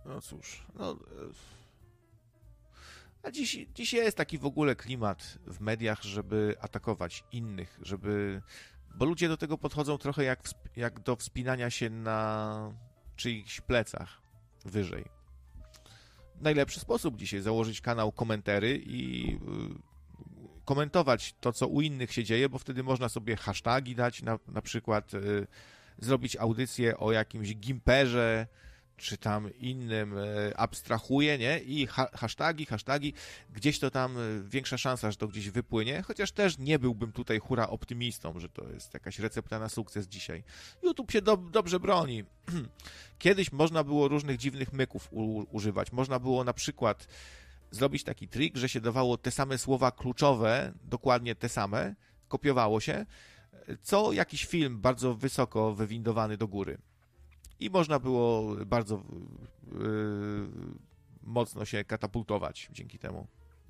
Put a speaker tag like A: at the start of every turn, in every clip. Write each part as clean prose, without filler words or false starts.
A: No cóż, no... A dziś jest taki w ogóle klimat w mediach, żeby atakować innych, żeby... Bo ludzie do tego podchodzą trochę jak do wspinania się na czyichś plecach wyżej. Najlepszy sposób dzisiaj założyć kanał Komentary i komentować to, co u innych się dzieje, bo wtedy można sobie hashtagi dać, na przykład zrobić audycję o jakimś gimperze, czy tam innym abstrahuje, nie? I hashtagi, gdzieś to tam większa szansa, że to gdzieś wypłynie, chociaż też nie byłbym tutaj hura optymistą, że to jest jakaś recepta na sukces dzisiaj. YouTube się dobrze broni. Kiedyś można było różnych dziwnych myków używać. Można było na przykład zrobić taki trik, że się dawało te same słowa kluczowe, dokładnie te same, kopiowało się, co jakiś film bardzo wysoko wywindowany do góry. I można było bardzo mocno się katapultować dzięki temu.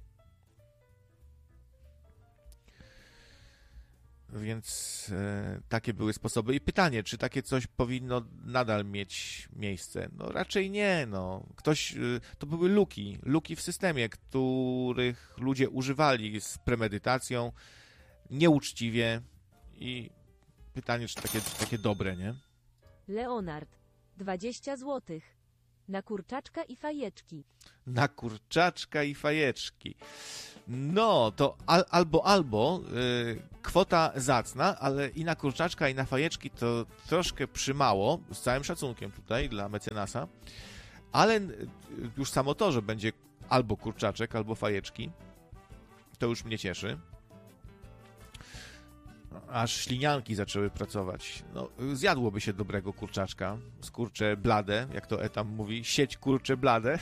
A: Więc takie były sposoby. I pytanie, czy takie coś powinno nadal mieć miejsce? No raczej nie. No. To były luki w systemie, których ludzie używali z premedytacją, nieuczciwie i pytanie, czy takie dobre, nie?
B: Leonard, 20 złotych. Na kurczaczka i fajeczki.
A: Na kurczaczka i fajeczki. No, to albo kwota zacna, ale i na kurczaczka, i na fajeczki to troszkę przymało, z całym szacunkiem tutaj dla mecenasa, ale już samo to, że będzie albo kurczaczek, albo fajeczki, to już mnie cieszy. Aż ślinianki zaczęły pracować. No, zjadłoby się dobrego kurczaczka z kurcze blade, jak to Etam mówi, sieć kurcze blade.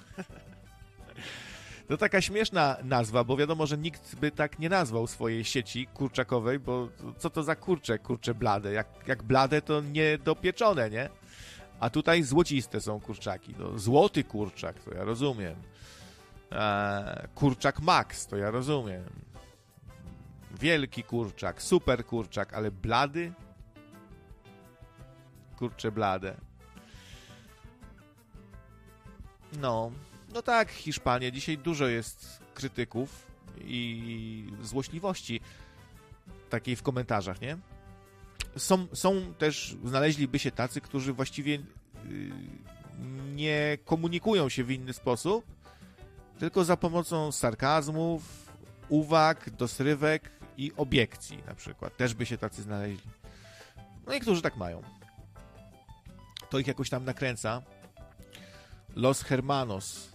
A: To taka śmieszna nazwa, bo wiadomo, że nikt by tak nie nazwał swojej sieci kurczakowej, bo co to za kurcze blade? Jak blade to niedopieczone, nie? A tutaj złociste są kurczaki. No, złoty kurczak, to ja rozumiem. Kurczak Max, to ja rozumiem. Wielki kurczak, super kurczak, ale blady? Kurcze blade. No tak, Hiszpanie. Dzisiaj dużo jest krytyków i złośliwości takiej w komentarzach, nie? Są też, znaleźliby się tacy, którzy właściwie nie komunikują się w inny sposób, tylko za pomocą sarkazmów, uwag, dosrywek i obiekcji na przykład. Też by się tacy znaleźli. No niektórzy tak mają. To ich jakoś tam nakręca. Los Hermanos.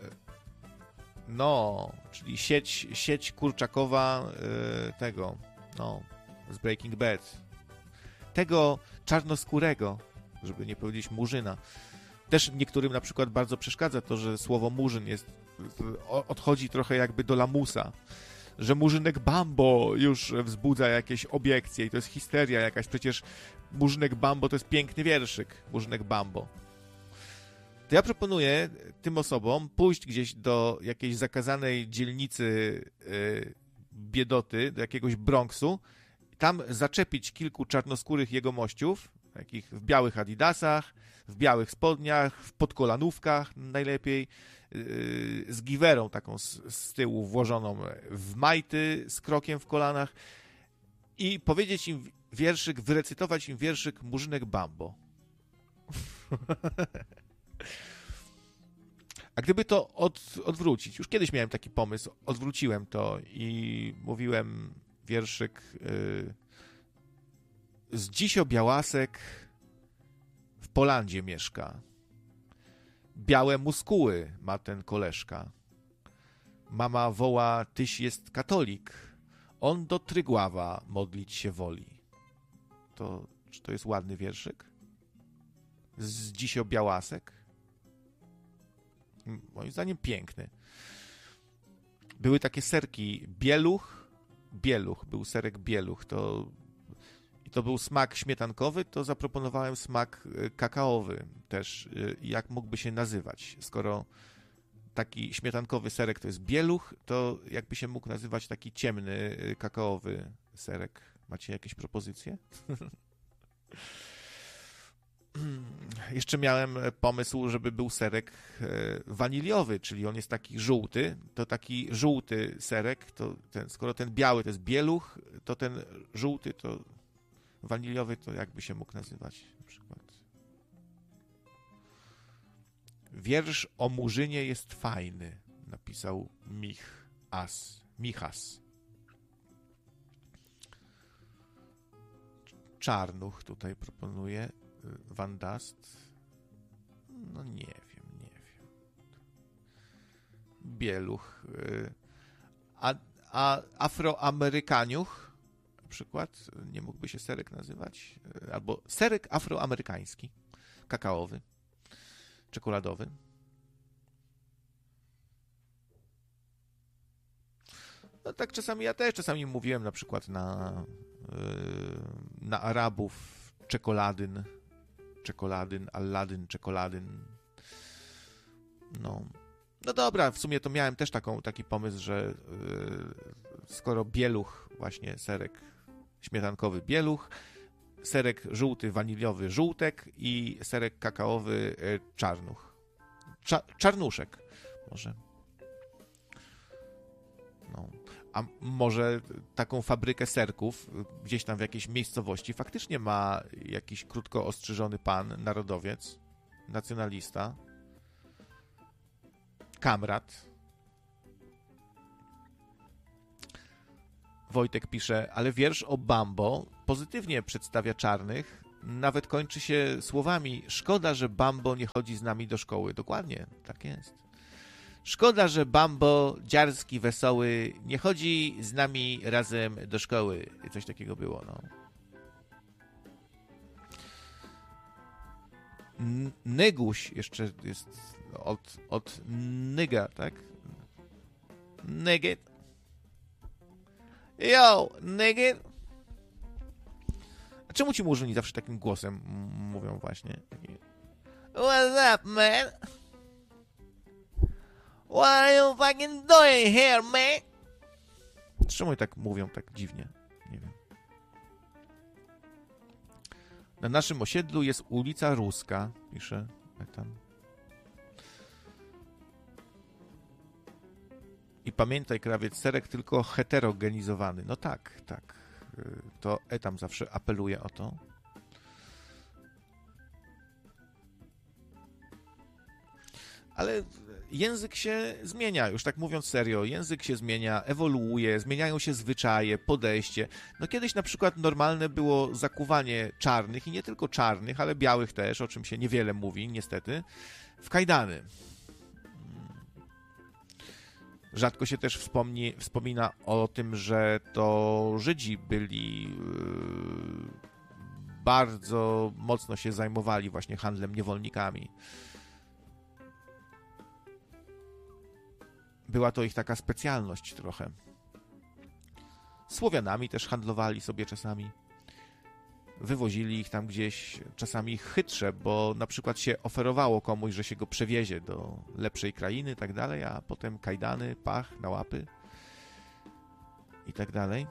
A: No, czyli sieć kurczakowa tego, no, z Breaking Bad. Tego czarnoskórego, żeby nie powiedzieć murzyna. Też niektórym na przykład bardzo przeszkadza to, że słowo murzyn odchodzi trochę jakby do lamusa. Że Murzynek Bambo już wzbudza jakieś obiekcje i to jest histeria jakaś. Przecież Murzynek Bambo to jest piękny wierszyk. Murzynek Bambo. To ja proponuję tym osobom pójść gdzieś do jakiejś zakazanej dzielnicy biedoty, do jakiegoś Bronxu, tam zaczepić kilku czarnoskórych jegomościów, takich w białych adidasach, w białych spodniach, w podkolanówkach najlepiej, z giwerą taką z tyłu włożoną w majty, z krokiem w kolanach i powiedzieć im wierszyk, wyrecytować im wierszyk Murzynek Bambo. A gdyby to odwrócić, już kiedyś miałem taki pomysł, odwróciłem to i mówiłem wierszyk z dzisio białasek w Polandzie mieszka. Białe muskuły ma ten koleżka. Mama woła, tyś jest katolik. On do Trygława modlić się woli. Czy to jest ładny wierszyk? Z dzisio białasek? Moim zdaniem piękny. Były takie serki Bieluch, był serek Bieluch. To był smak śmietankowy, to zaproponowałem smak kakaowy też. Jak mógłby się nazywać? Skoro taki śmietankowy serek to jest Bieluch, to jakby się mógł nazywać taki ciemny, kakaowy serek? Macie jakieś propozycje? jeszcze miałem pomysł, żeby był serek waniliowy, czyli on jest taki żółty, to taki żółty serek, to skoro ten biały to jest bieluch, to ten żółty to waniliowy to jakby się mógł nazywać na przykład. Wiersz o Murzynie jest fajny, napisał Michas. Czarnuch tutaj proponuje. Van Dast. No nie wiem. Bieluch. A Afroamerykaniuch na przykład, nie mógłby się serek nazywać? Albo serek afroamerykański, kakaowy, czekoladowy. No tak czasami, czasami mówiłem na przykład na Arabów czekoladyn, Alladyn, czekoladyn. No dobra, w sumie to miałem też taki pomysł, że skoro bieluch, właśnie serek śmietankowy bieluch, serek żółty, waniliowy żółtek i serek kakaowy czarnuch. Czarnuszek może. No. A może taką fabrykę serków gdzieś tam w jakiejś miejscowości faktycznie ma jakiś krótko ostrzyżony pan, narodowiec, nacjonalista, kamrat. Wojtek pisze, ale wiersz o Bambo pozytywnie przedstawia czarnych, nawet kończy się słowami: szkoda, że Bambo nie chodzi z nami do szkoły. Dokładnie, tak jest. Szkoda, że Bambo, dziarski, wesoły, nie chodzi z nami razem do szkoły. Coś takiego było, no. Nyguś jeszcze jest od nyga, tak? Nygget. Yo, nygget. A czemu ci murzyni zawsze takim głosem mówią właśnie? What's up, man? What are you fucking doing here, man? Czemu tak mówią tak dziwnie? Nie wiem. Na naszym osiedlu jest ulica Ruska, pisze tam. I pamiętaj, krawiec, serek tylko heterogenizowany. No tak. To tam zawsze apeluje o to. Ale język się zmienia, już tak mówiąc serio, język się zmienia, ewoluuje, zmieniają się zwyczaje, podejście. No kiedyś na przykład normalne było zakuwanie czarnych i nie tylko czarnych, ale białych też, o czym się niewiele mówi, niestety, w kajdany. Rzadko się też wspomina o tym, że to Żydzi byli bardzo mocno się zajmowali właśnie handlem niewolnikami. Była to ich taka specjalność trochę. Słowianami też handlowali sobie czasami. Wywozili ich tam gdzieś, czasami chytrze, bo na przykład się oferowało komuś, że się go przewiezie do lepszej krainy i tak dalej, a potem kajdany, pach na łapy i tak dalej.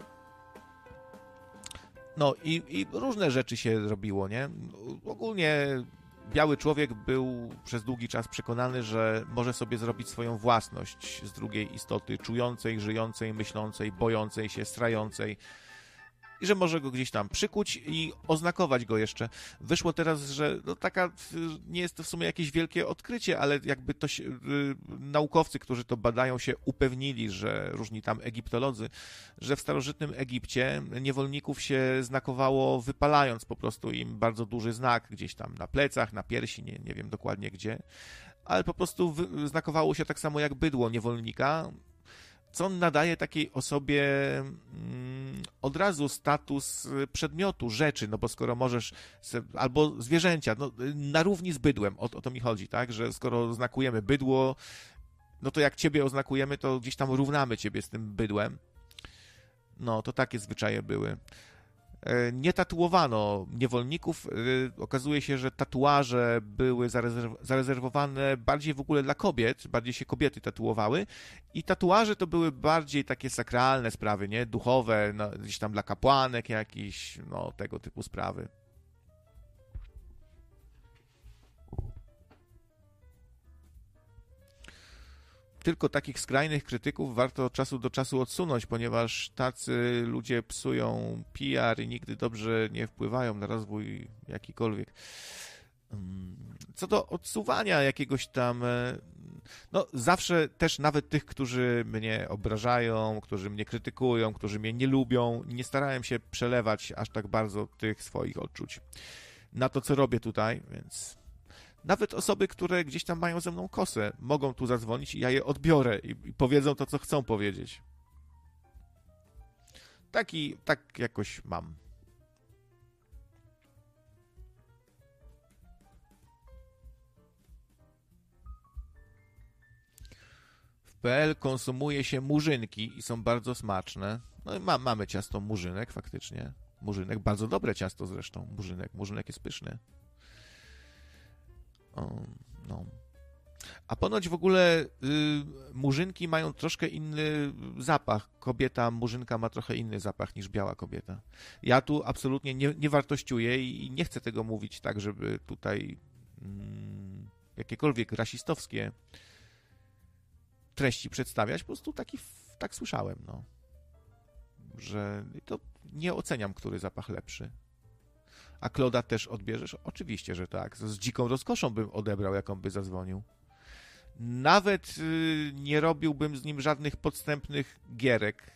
A: No i różne rzeczy się robiło, nie? Ogólnie biały człowiek był przez długi czas przekonany, że może sobie zrobić swoją własność z drugiej istoty, czującej, żyjącej, myślącej, bojącej się, strającej i że może go gdzieś tam przykuć i oznakować go jeszcze. Wyszło teraz, że no nie jest to w sumie jakieś wielkie odkrycie, ale jakby to się, naukowcy, którzy to badają, się upewnili, że różni tam egiptolodzy, że w starożytnym Egipcie niewolników się znakowało wypalając po prostu im bardzo duży znak gdzieś tam na plecach, na piersi, nie wiem dokładnie gdzie, ale po prostu znakowało się tak samo jak bydło niewolnika, co nadaje takiej osobie od razu status przedmiotu, rzeczy, no bo skoro możesz, albo zwierzęcia, no, na równi z bydłem, o to mi chodzi, tak, że skoro znakujemy bydło, no to jak ciebie oznakujemy, to gdzieś tam równamy ciebie z tym bydłem. No, to takie zwyczaje były. Nie tatuowano niewolników. Okazuje się, że tatuaże były zarezerwowane bardziej w ogóle dla kobiet, bardziej się kobiety tatuowały i tatuaże to były bardziej takie sakralne sprawy, nie? Duchowe, no, gdzieś tam dla kapłanek jakiś, no tego typu sprawy. tylko takich skrajnych krytyków warto od czasu do czasu odsunąć, ponieważ tacy ludzie psują PR i nigdy dobrze nie wpływają na rozwój jakikolwiek. Co do odsuwania jakiegoś tam, no zawsze też nawet tych, którzy mnie obrażają, którzy mnie krytykują, którzy mnie nie lubią, nie starałem się przelewać aż tak bardzo tych swoich odczuć na to, co robię tutaj, więc nawet osoby, które gdzieś tam mają ze mną kosę, mogą tu zadzwonić i ja je odbiorę i powiedzą to, co chcą powiedzieć. Tak jakoś mam. W PL konsumuje się murzynki i są bardzo smaczne. No i mamy ciasto murzynek faktycznie. Murzynek, bardzo dobre ciasto zresztą. Murzynek jest pyszny. No. A ponoć w ogóle murzynki mają troszkę inny zapach. Murzynka ma trochę inny zapach niż biała kobieta. Ja tu absolutnie nie wartościuję i nie chcę tego mówić tak, żeby tutaj jakiekolwiek rasistowskie treści przedstawiać. Po prostu tak słyszałem, no. Że to nie oceniam, który zapach lepszy. A Kloda też odbierzesz? Oczywiście, że tak. Z dziką rozkoszą bym odebrał, jaką by zadzwonił. Nawet nie robiłbym z nim żadnych podstępnych gierek.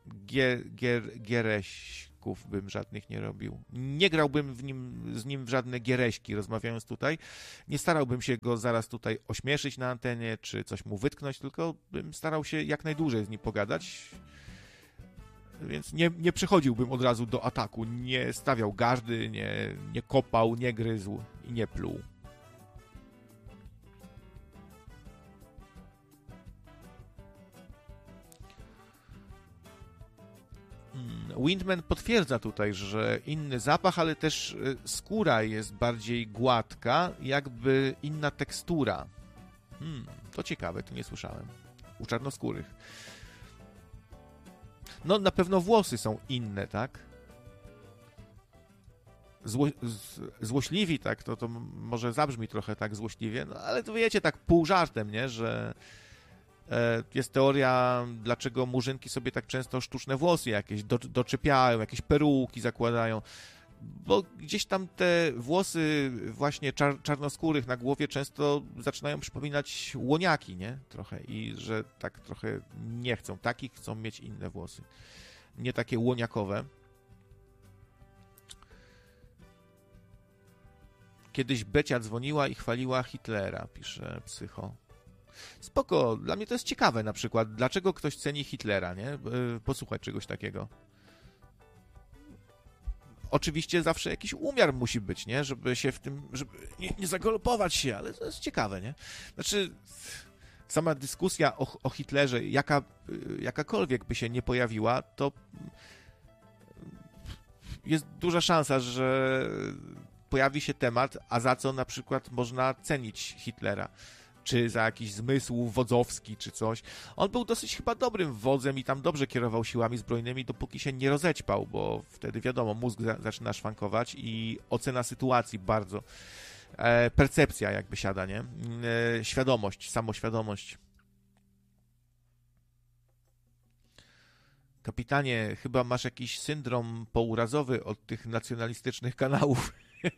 A: Giereśków bym żadnych nie robił. Nie grałbym z nim w żadne giereśki, rozmawiając tutaj. Nie starałbym się go zaraz tutaj ośmieszyć na antenie, czy coś mu wytknąć, tylko bym starał się jak najdłużej z nim pogadać. Więc nie przechodziłbym od razu do ataku, nie stawiał gardy, nie kopał, nie gryzł i nie pluł. Windman potwierdza tutaj, że inny zapach, ale też skóra jest bardziej gładka, jakby inna tekstura. To ciekawe, to nie słyszałem. U czarnoskórych. No na pewno włosy są inne, tak? Złośliwi, tak? To może zabrzmi trochę tak złośliwie, no ale to wiecie, tak pół żartem, nie? Że jest teoria, dlaczego murzynki sobie tak często sztuczne włosy jakieś doczepiają, jakieś peruki zakładają, bo gdzieś tam te włosy właśnie czarnoskórych na głowie często zaczynają przypominać łoniaki, nie? Trochę i że tak trochę nie chcą takich, chcą mieć inne włosy. Nie takie łoniakowe. Kiedyś Becia dzwoniła i chwaliła Hitlera, pisze Psycho. Spoko, dla mnie to jest ciekawe na przykład, dlaczego ktoś ceni Hitlera, nie? Posłuchać czegoś takiego. Oczywiście zawsze jakiś umiar musi być, nie? Żeby się w tym, żeby nie zagalopować się, ale to jest ciekawe, nie? Znaczy, sama dyskusja o Hitlerze, jakakolwiek by się nie pojawiła, to jest duża szansa, że pojawi się temat, a za co na przykład można cenić Hitlera. Czy za jakiś zmysł wodzowski, czy coś. On był dosyć chyba dobrym wodzem i tam dobrze kierował siłami zbrojnymi, dopóki się nie rozećpał, bo wtedy wiadomo, mózg zaczyna szwankować i ocena sytuacji bardzo. Percepcja jakby siada, nie? Świadomość, samoświadomość. Kapitanie, chyba masz jakiś syndrom pourazowy od tych nacjonalistycznych kanałów.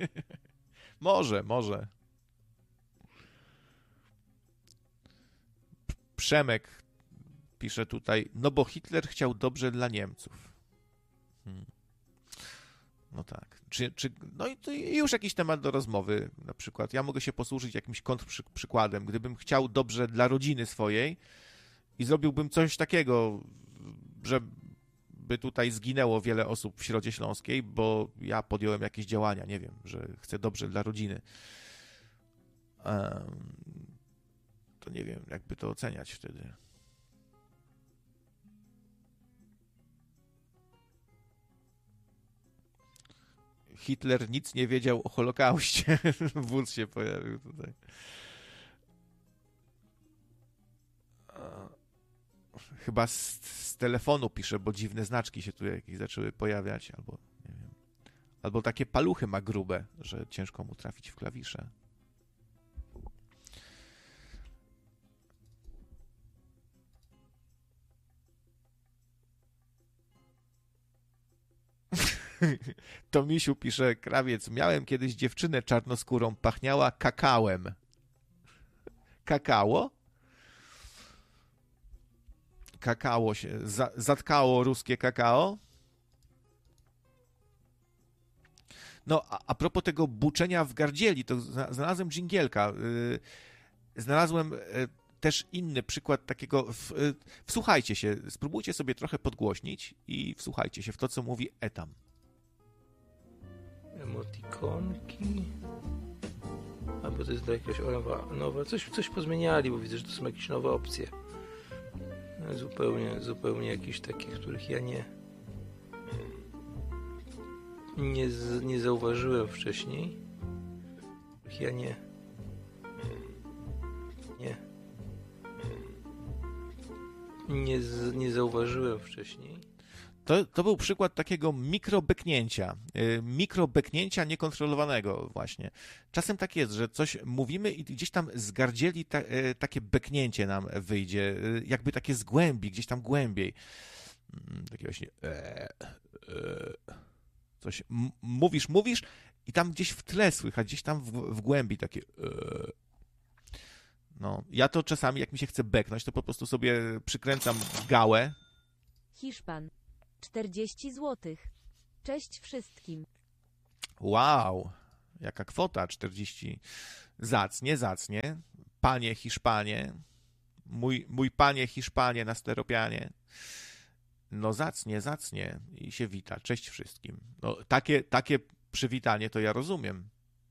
A: Może. Przemek pisze tutaj, no bo Hitler chciał dobrze dla Niemców. No tak. No i to już jakiś temat do rozmowy. Na przykład ja mogę się posłużyć jakimś kontrprzykładem. Gdybym chciał dobrze dla rodziny swojej i zrobiłbym coś takiego, żeby tutaj zginęło wiele osób w Środzie Śląskiej, bo ja podjąłem jakieś działania, nie wiem, że chcę dobrze dla rodziny. To nie wiem, jakby to oceniać wtedy. Hitler nic nie wiedział o Holokauście. Wódz się pojawił tutaj. Chyba z telefonu pisze, bo dziwne znaczki się tu jakieś zaczęły pojawiać, albo nie wiem. Albo takie paluchy ma grube, że ciężko mu trafić w klawisze. To Misiu pisze, Krawiec, miałem kiedyś dziewczynę czarnoskórą, pachniała kakałem. Kakao? Kakao się, zatkało ruskie kakao? No, a propos tego buczenia w gardzieli, to znalazłem dżingielka. Znalazłem też inny przykład takiego. Wsłuchajcie się, spróbujcie sobie trochę podgłośnić i wsłuchajcie się w to, co mówi Etam.
C: Emotikonki. Albo to jest jakaś nowa. Coś pozmieniali, bo widzę, że to są jakieś nowe opcje. Zupełnie jakieś takie, których ja nie zauważyłem wcześniej. Ja nie zauważyłem wcześniej.
A: To był przykład takiego mikrobeknięcia niekontrolowanego właśnie. Czasem tak jest, że coś mówimy i gdzieś tam z gardzieli takie beknięcie nam wyjdzie, jakby takie z głębi, gdzieś tam głębiej. Takie właśnie coś mówisz i tam gdzieś w tle słychać, gdzieś tam w głębi takie No, ja to czasami, jak mi się chce beknąć, to po prostu sobie przykręcam gałę.
B: Hiszpan. 40 zł. Cześć wszystkim.
A: Wow, jaka kwota, 40. Zacnie. Panie Hiszpanie, mój panie Hiszpanie na steropianie. No zacnie i się wita. Cześć wszystkim. No, takie przywitanie to ja rozumiem.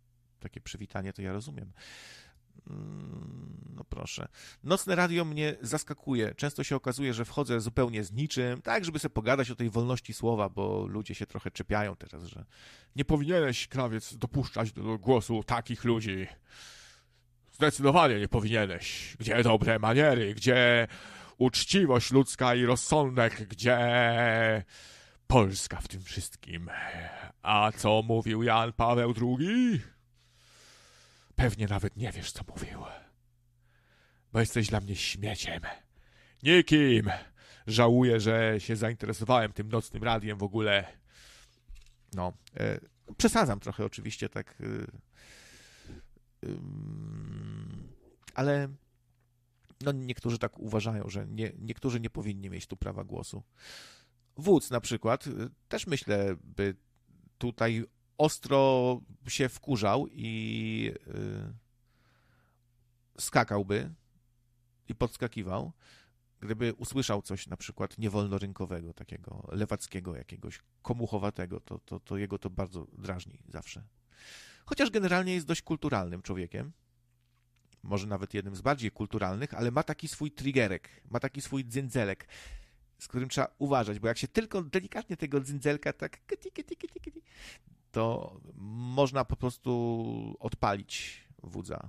A: No proszę. Nocne radio mnie zaskakuje. Często się okazuje, że wchodzę zupełnie z niczym, tak żeby sobie pogadać o tej wolności słowa, bo ludzie się trochę czepiają teraz, że nie powinieneś, Krawiec, dopuszczać do głosu takich ludzi. Zdecydowanie nie powinieneś. Gdzie dobre maniery, gdzie uczciwość ludzka i rozsądek, gdzie Polska w tym wszystkim. A co mówił Jan Paweł II? Pewnie nawet nie wiesz, co mówił. Bo jesteś dla mnie śmieciem. Nikim. Żałuję, że się zainteresowałem tym nocnym radiem w ogóle. No, przesadzam trochę oczywiście, tak. Ale no, niektórzy tak uważają, że niektórzy nie powinni mieć tu prawa głosu. Wódz na przykład też myślę, by tutaj ostro się wkurzał i skakałby i podskakiwał, gdyby usłyszał coś na przykład niewolnorynkowego, takiego lewackiego, jakiegoś komuchowatego, to jego to bardzo drażni zawsze. Chociaż generalnie jest dość kulturalnym człowiekiem, może nawet jednym z bardziej kulturalnych, ale ma taki swój triggerek, ma taki swój dzyndzelek, z którym trzeba uważać, bo jak się tylko delikatnie tego dzyndzelka tak to można po prostu odpalić wódza.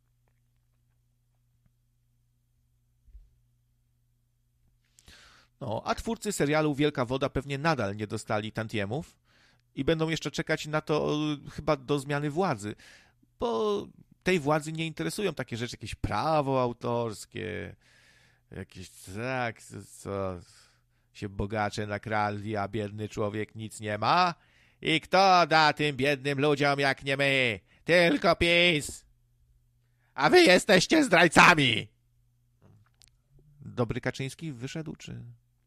A: No, a twórcy serialu Wielka Woda pewnie nadal nie dostali tantiemów i będą jeszcze czekać na to chyba do zmiany władzy, bo tej władzy nie interesują takie rzeczy, jakieś prawo autorskie, jakieś tak, co się bogacze nakradli, a biedny człowiek nic nie ma. I kto da tym biednym ludziom jak nie my? Tylko PiS! A wy jesteście zdrajcami! Dobry Kaczyński wyszedł, czy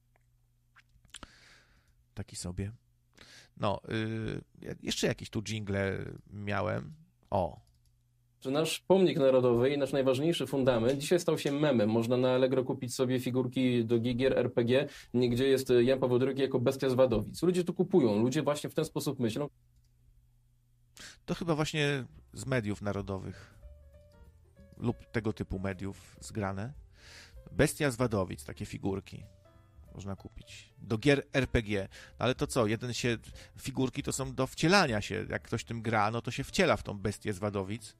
A: taki sobie? No, jeszcze jakieś tu dżingle miałem. O.
D: Że nasz pomnik narodowy i nasz najważniejszy fundament dzisiaj stał się memem. Można na Allegro kupić sobie figurki do gier RPG, gdzie jest Jan Paweł II jako bestia z Wadowic. Ludzie to kupują, ludzie właśnie w ten sposób myślą.
A: To chyba właśnie z mediów narodowych lub tego typu mediów zgrane. Bestia z Wadowic, takie figurki można kupić. Do gier RPG. No ale to co? Figurki to są do wcielania się. Jak ktoś tym gra, no to się wciela w tą bestię z Wadowic.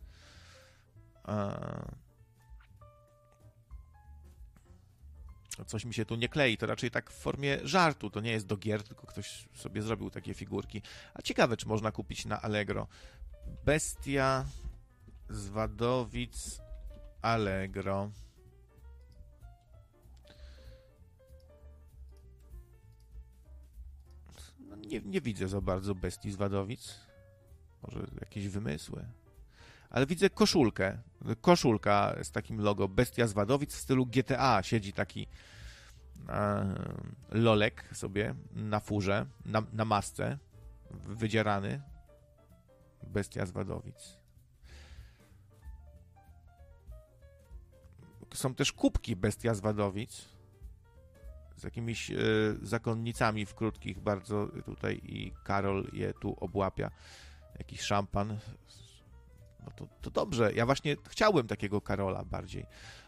A: Coś mi się tu nie klei, to raczej tak w formie żartu, to nie jest do gier, tylko ktoś sobie zrobił takie figurki. A ciekawe, czy można kupić na Allegro. Bestia z Wadowic Allegro. No nie widzę za bardzo bestii z Wadowic. Może jakieś wymysły. Ale widzę koszulkę. Koszulka z takim logo Bestia z Wadowic w stylu GTA. Siedzi taki lolek sobie na furze, na masce, wydzierany. Bestia z Wadowic. Są też kubki Bestia z Wadowic z jakimiś zakonnicami w krótkich bardzo tutaj i Karol je tu obłapia. Jakiś szampan. No to dobrze. Ja właśnie chciałbym takiego Karola bardziej.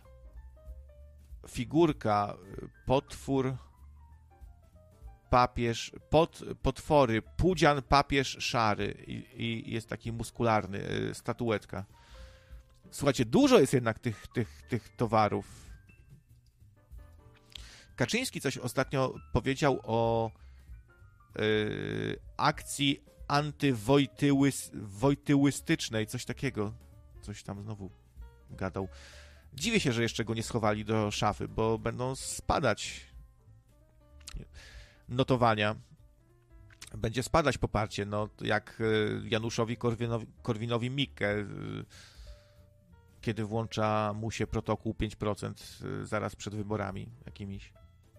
A: Figurka, potwór, papież, potwory, pudzian, papież szary i jest taki muskularny, statuetka. Słuchajcie, dużo jest jednak tych towarów. Kaczyński coś ostatnio powiedział o akcji antywojtyłystycznej, coś takiego. Coś tam znowu gadał. Dziwię się, że jeszcze go nie schowali do szafy, bo będą spadać notowania. Będzie spadać poparcie, no jak Januszowi Korwinowi Mikke, kiedy włącza mu się protokół 5% zaraz przed wyborami jakimiś.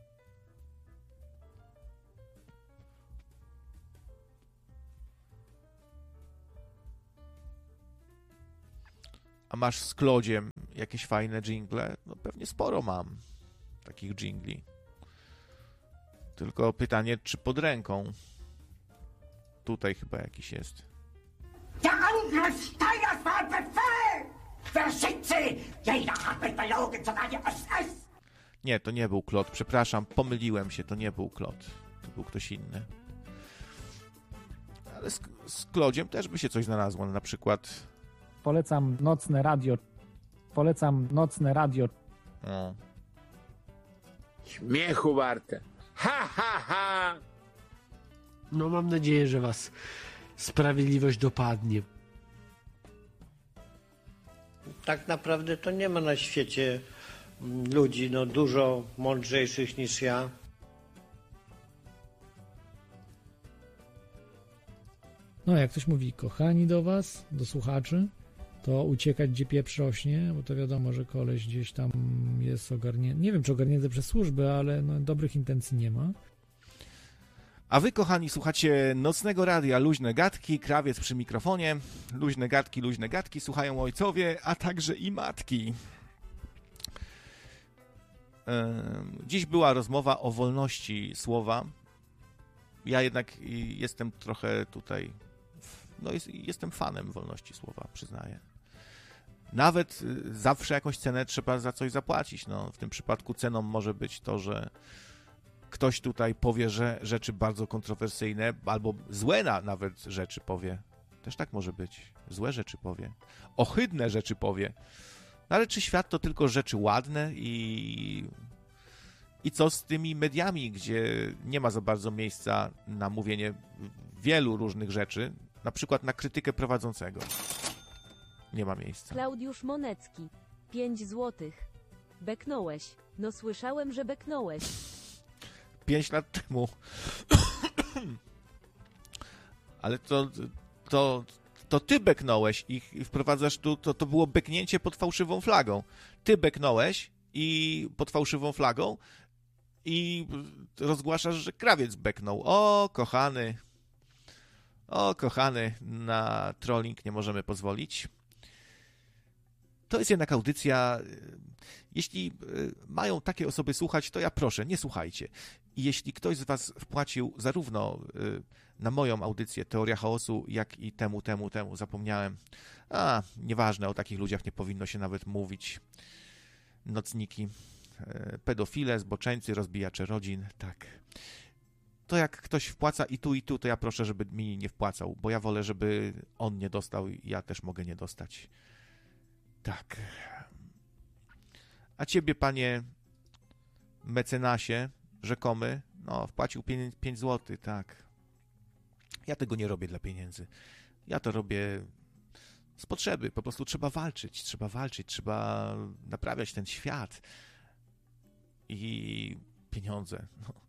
A: A masz z Klodziem jakieś fajne dżingle? No pewnie sporo mam takich dżingli. Tylko pytanie, czy pod ręką? Tutaj chyba jakiś jest.
E: Der Angriff Steiners war ein Befehl! Für Schütze! Jeder hat mich belogen, sogar die SS!
A: Nie, to nie był Klot. Przepraszam, pomyliłem się. To nie był Klot. To był ktoś inny. Ale z Klodziem też by się coś znalazło. Na przykład...
F: Polecam nocne radio.
A: O.
G: Śmiechu warte. Ha, ha, ha!
H: No mam nadzieję, że was sprawiedliwość dopadnie.
I: Tak naprawdę to nie ma na świecie ludzi dużo mądrzejszych niż ja.
F: No, jak ktoś mówi kochani do was, do słuchaczy, to uciekać gdzie pieprz rośnie, bo to wiadomo, że koleś gdzieś tam jest ogarnięty. Nie wiem, czy ogarnięty przez służby, ale no, dobrych intencji nie ma.
A: A wy, kochani, słuchacie Nocnego Radia, luźne gadki, Krawiec przy mikrofonie. Luźne gadki słuchają ojcowie, a także i matki. Dziś była rozmowa o wolności słowa. Ja jednak jestem trochę tutaj, no jestem fanem wolności słowa, przyznaję. Nawet zawsze jakąś cenę trzeba za coś zapłacić. No, w tym przypadku ceną może być to, że ktoś tutaj powie, że rzeczy bardzo kontrowersyjne, albo złe nawet rzeczy powie. Też tak może być. Złe rzeczy powie. Ohydne rzeczy powie. No, ale czy świat to tylko rzeczy ładne i co z tymi mediami, gdzie nie ma za bardzo miejsca na mówienie wielu różnych rzeczy, na przykład na krytykę prowadzącego. Nie ma miejsca.
B: Klaudiusz Monecki. 5 złotych. Beknąłeś. No słyszałem, że beknąłeś.
A: 5 lat temu. Ale to ty beknąłeś i wprowadzasz tu, to było beknięcie pod fałszywą flagą. Ty beknąłeś i pod fałszywą flagą i rozgłaszasz, że krawiec beknął. O, kochany, na trolling nie możemy pozwolić. To jest jednak audycja. Jeśli mają takie osoby słuchać, to ja proszę, nie słuchajcie. I jeśli ktoś z was wpłacił zarówno na moją audycję Teoria Chaosu, jak i temu, zapomniałem. Nieważne, o takich ludziach nie powinno się nawet mówić. Nocniki, pedofile, zboczeńcy, rozbijacze rodzin, tak. To jak ktoś wpłaca i tu, to ja proszę, żeby mi nie wpłacał, bo ja wolę, żeby on nie dostał i ja też mogę nie dostać. Tak. A ciebie, panie mecenasie rzekomy, no, wpłacił 5 zł, tak. Ja tego nie robię dla pieniędzy. Ja to robię z potrzeby. Po prostu trzeba walczyć, trzeba naprawiać ten świat. I pieniądze. No.